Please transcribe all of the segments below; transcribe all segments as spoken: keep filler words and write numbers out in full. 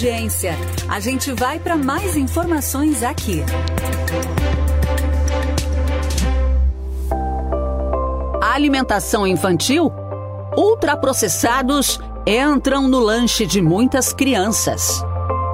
Agência. A gente vai para mais informações aqui. A alimentação infantil? Ultraprocessados entram no lanche de muitas crianças.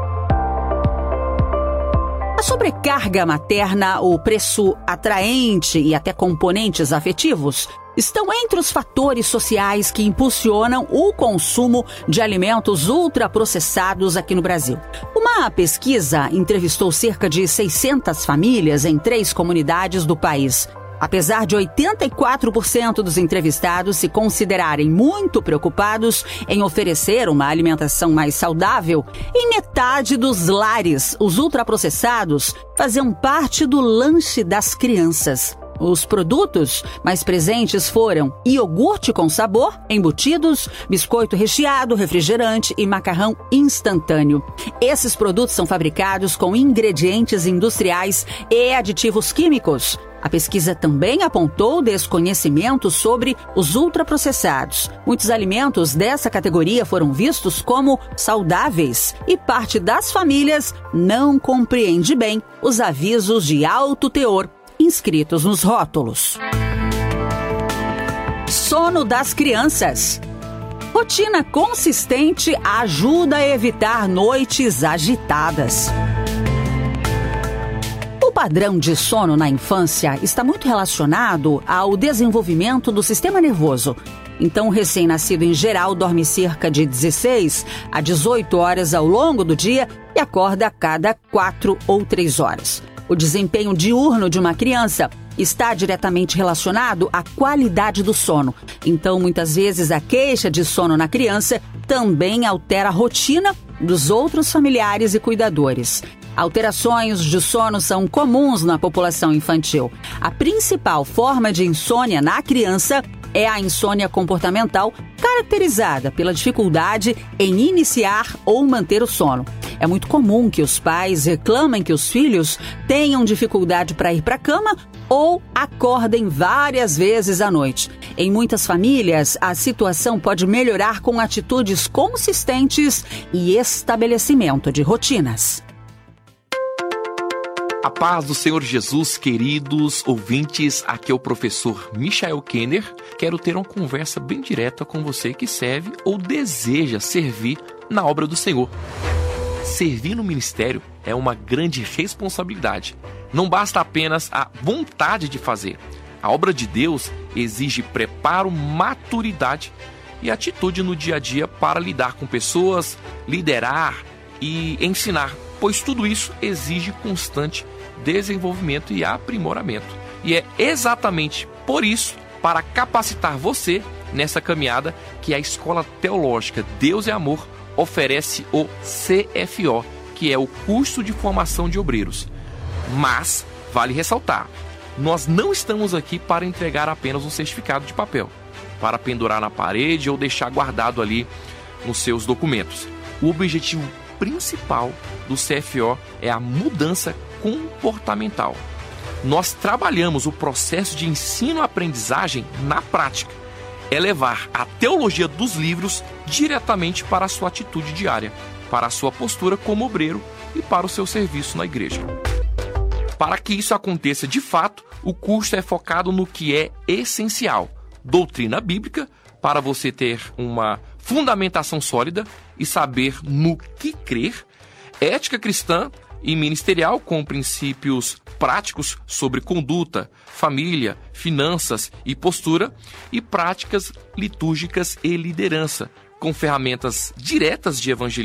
A sobrecarga materna, o preço atraente e até componentes afetivos estão entre os fatores sociais que impulsionam o consumo de alimentos ultraprocessados aqui no Brasil. Uma pesquisa entrevistou cerca de seiscentas famílias em três comunidades do país. Apesar de oitenta e quatro por cento dos entrevistados se considerarem muito preocupados em oferecer uma alimentação mais saudável, em metade dos lares, os ultraprocessados faziam parte do lanche das crianças. Os produtos mais presentes foram iogurte com sabor, embutidos, biscoito recheado, refrigerante e macarrão instantâneo. Esses produtos são fabricados com ingredientes industriais e aditivos químicos. A pesquisa também apontou desconhecimento sobre os ultraprocessados. Muitos alimentos dessa categoria foram vistos como saudáveis e parte das famílias não compreende bem os avisos de alto teor inscritos nos rótulos. Sono das crianças. Rotina consistente ajuda a evitar noites agitadas. O padrão de sono na infância está muito relacionado ao desenvolvimento do sistema nervoso. Então, o recém-nascido, em geral, dorme cerca de dezesseis a dezoito horas ao longo do dia e acorda a cada quatro ou três horas. O desempenho diurno de uma criança está diretamente relacionado à qualidade do sono. Então, muitas vezes, a queixa de sono na criança também altera a rotina dos outros familiares e cuidadores. Alterações de sono são comuns na população infantil. A principal forma de insônia na criança é a insônia comportamental, caracterizada pela dificuldade em iniciar ou manter o sono. É muito comum que os pais reclamem que os filhos tenham dificuldade para ir para a cama ou acordem várias vezes à noite. Em muitas famílias, a situação pode melhorar com atitudes consistentes e estabelecimento de rotinas. A paz do Senhor Jesus, queridos ouvintes, aqui é o professor Michael Kenner. Quero ter uma conversa bem direta com você que serve ou deseja servir na obra do Senhor. Servir no ministério é uma grande responsabilidade. Não basta apenas a vontade de fazer. A obra de Deus exige preparo, maturidade e atitude no dia a dia para lidar com pessoas, liderar e ensinar, pois tudo isso exige constante desenvolvimento e aprimoramento. E é exatamente por isso, para capacitar você nessa caminhada, que a Escola Teológica Deus é Amor oferece o C F O, que é o curso de formação de obreiros. Mas, vale ressaltar, nós não estamos aqui para entregar apenas um certificado de papel, para pendurar na parede ou deixar guardado ali nos seus documentos. O objetivo principal do C F O é a mudança comportamental. Nós trabalhamos o processo de ensino-aprendizagem na prática. É levar a teologia dos livros diretamente para a sua atitude diária, para a sua postura como obreiro e para o seu serviço na igreja. Para que isso aconteça de fato, o curso é focado no que é essencial: doutrina bíblica, para você ter uma fundamentação sólida e saber no que crer, ética cristã e ministerial com princípios práticos sobre conduta, família, finanças e postura, e práticas litúrgicas e liderança, com ferramentas diretas de evangelismo